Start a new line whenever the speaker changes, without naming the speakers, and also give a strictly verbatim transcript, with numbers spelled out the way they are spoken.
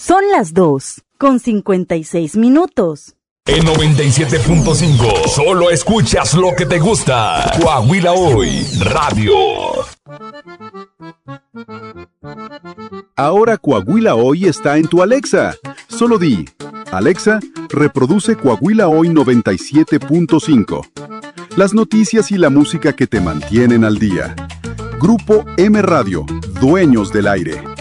Son las dos, con cincuenta y seis minutos.
En noventa y siete punto cinco, solo escuchas lo que te gusta. Coahuila Hoy, radio.
Ahora Coahuila Hoy está en tu Alexa. Solo di, Alexa, reproduce Coahuila Hoy noventa y siete punto cinco. Las noticias y la música que te mantienen al día. Grupo M Radio, dueños del aire.